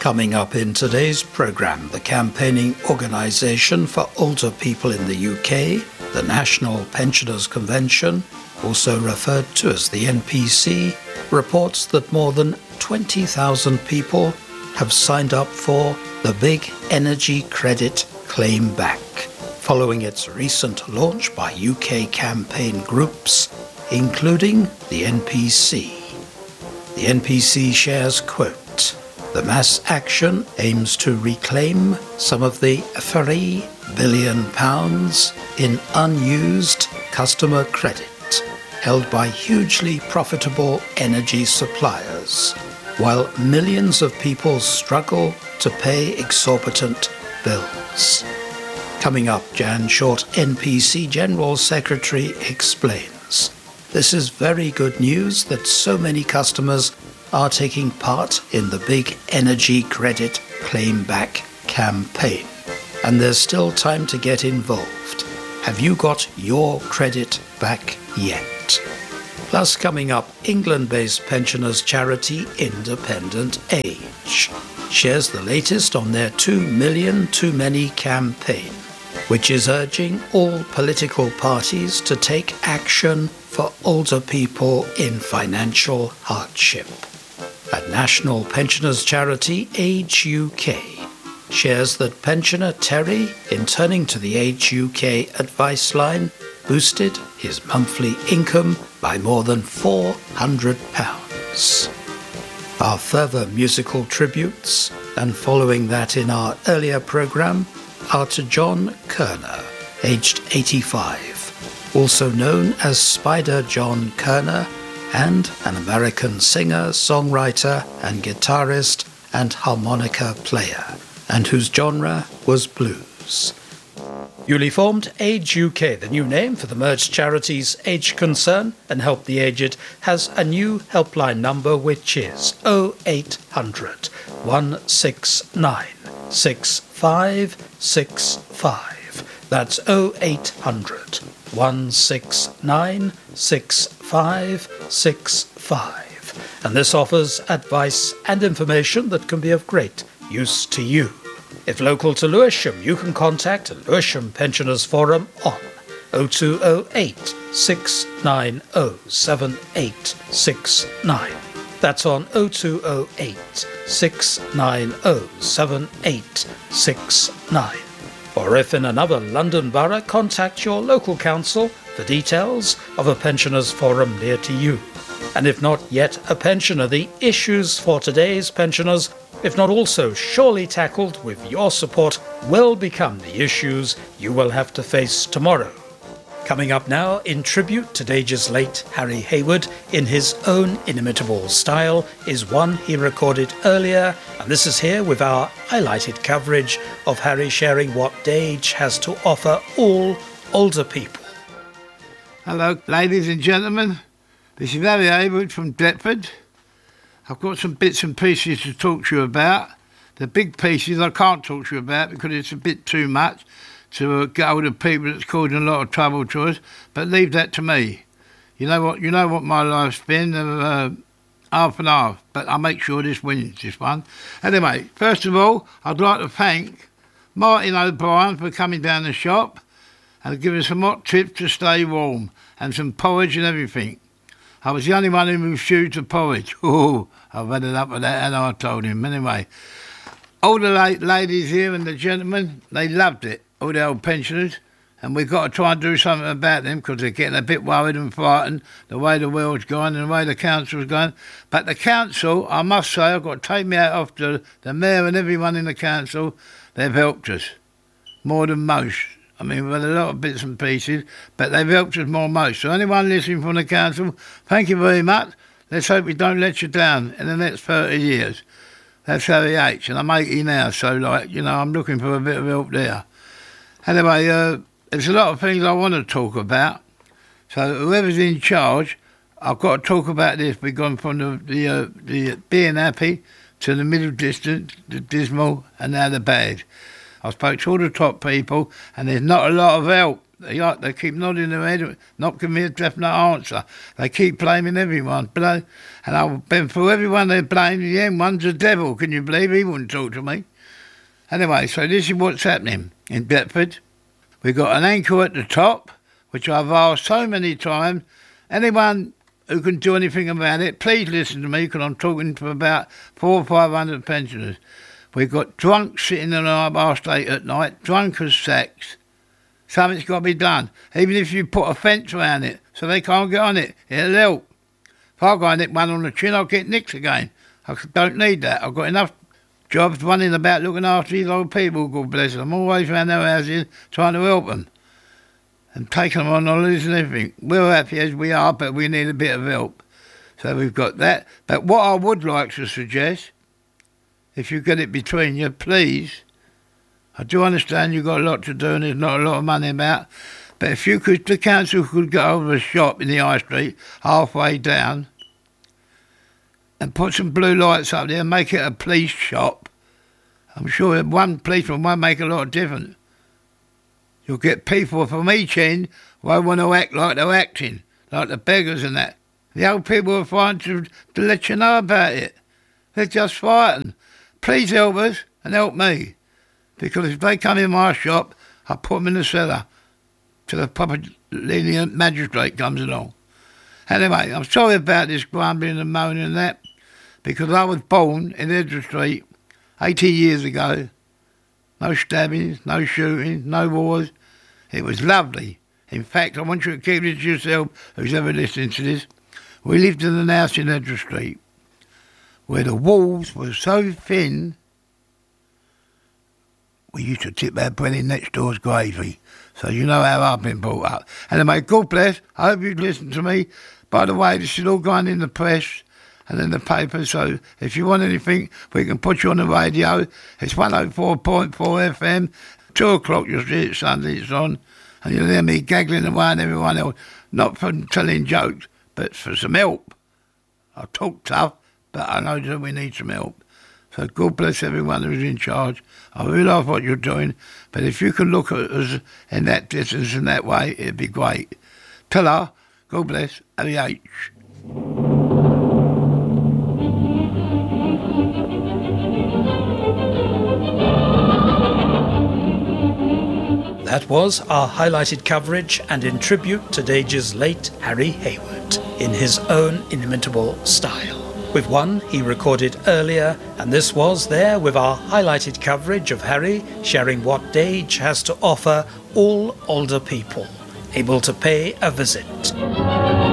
Coming up in today's programme, the campaigning organisation for older people in the UK, the National Pensioners Convention, also referred to as the NPC, reports that more than 20,000 people have signed up for the Big Energy Credit Claim Back, following its recent launch by UK campaign groups, including the NPC. The NPC shares, quote, "The mass action aims to reclaim some of the £3 billion in unused customer credit held by hugely profitable energy suppliers, while millions of people struggle to pay exorbitant bills." Coming up, Jan Short, NPC General Secretary, explains, "This is very good news that so many customers are taking part in the Big Energy Credit Claim Back campaign, and there's still time to get involved. Have you got your credit back yet?" Plus, coming up, England-based pensioners charity Independent Age shares the latest on their 2 million Too Many campaign, which is urging all political parties to take action for older people in financial hardship. A national pensioners charity, Age UK, shares that pensioner Terry, in turning to the Age UK advice line, boosted his monthly income by more than £400. Our further musical tributes, and following that in our earlier programme, are to John Kerner, aged 85, also known as Spider John Kerner, and an American singer, songwriter and guitarist and harmonica player, and whose genre was blues. Newly formed Age UK, the new name for the merged charities Age Concern and Help the Aged, has a new helpline number which is 0800 169 6565. That's 0800 169 6565. And this offers advice and information that can be of great use to you. If local to Lewisham, you can contact Lewisham Pensioners Forum on 0208 690 7869. That's on 0208 690 7869. Or if in another London borough, contact your local council for details of a pensioners forum near to you. And if not yet a pensioner, the issues for today's pensioners, if not also surely tackled with your support, will become the issues you will have to face tomorrow. Coming up now, in tribute to Dage's late Harry Hayward, in his own inimitable style, is one he recorded earlier, and this is here with our highlighted coverage of Harry sharing what Dage has to offer all older people. Hello, ladies and gentlemen. This is Harry Hayward from Deptford. I've got some bits and pieces to talk to you about. The big pieces I can't talk to you about because it's a bit too much to get hold of people that's causing a lot of trouble to us, but leave that to me. You know what my life's been, half and half, but I'll make sure this wins, this one. Anyway, first of all, I'd like to thank Martin O'Brien for coming down the shop and giving some hot tips to stay warm, and some porridge and everything. I was the only one who refused the porridge. Oh, I've had enough of that, and I told him. Anyway, all the ladies here and the gentlemen, they loved it, all the old pensioners, and we've got to try and do something about them because they're getting a bit worried and frightened the way the world's going and the way the council's going. But the council, I must say, I've got to take me out off the mayor and everyone in the council. They've helped us more than most. I mean, we've had a lot of bits and pieces, but they've helped us more than most. So anyone listening from the council, thank you very much. Let's hope we don't let you down in the next 30 years. That's Harry H, and I'm 80 now, so, I'm looking for a bit of help there. Anyway, there's a lot of things I want to talk about. So whoever's in charge, I've got to talk about this. We've gone from the being happy to the middle distance, the dismal, and now the bad. I spoke to all the top people, and there's not a lot of help. They keep nodding their head, not giving me a definite answer. They keep blaming everyone. And I've been through everyone they blame. The end one's the devil. Can you believe he wouldn't talk to me? Anyway, so this is what's happening in Deptford. We've got an anchor at the top, which I've asked so many times. Anyone who can do anything about it, please listen to me, because I'm talking to about 400 or 500 pensioners. We've got drunks sitting in our state at night, drunk as sacks. Something's got to be done. Even if you put a fence around it so they can't get on it, it'll help. If I go and nick one on the chin, I'll get nicked again. I don't need that. I've got enough jobs running about looking after these old people, God bless them. I'm always around their houses trying to help them and taking them on holidays and everything. We're happy as we are, but we need a bit of help. So we've got that. But what I would like to suggest, if you get it between you, please, I do understand you've got a lot to do and there's not a lot of money about, but if the council could go over a shop in the high street halfway down and put some blue lights up there and make it a police shop, I'm sure one policeman won't make a lot of difference. You'll get people from each end who won't want to act like they're acting, like the beggars and that. The old people are frightened to let you know about it. They're just frightened. Please help us and help me. Because if they come in my shop, I'll put them in the cellar till the proper lenient magistrate comes along. Anyway, I'm sorry about this grumbling and moaning and that, because I was born in Edward Street 80 years ago. No stabbings, no shootings, no wars. It was lovely. In fact, I want you to keep this to yourself, who's ever listening to this. We lived in an house in Edward Street where the walls were so thin, we used to tip our bread in next door's gravy. So you know how I've been brought up. Anyway, God bless. I hope you listen to me. By the way, this is all going in the press and in the paper, so if you want anything, we can put you on the radio. It's 104.4 FM. 2 o'clock you'll see it Sunday, it's on. And you'll hear me gaggling away and everyone else. Not for telling jokes, but for some help. I talk tough, but I know that we need some help. So God bless everyone who's in charge. I realise what you're doing, but if you can look at us in that distance in that way, it'd be great. Ta-ra, God bless, L.E.H. That was our highlighted coverage, and in tribute to Dage's late Harry Hayward, in his own inimitable style. With one he recorded earlier, and this was there with our highlighted coverage of Harry sharing what Dage has to offer all older people able to pay a visit.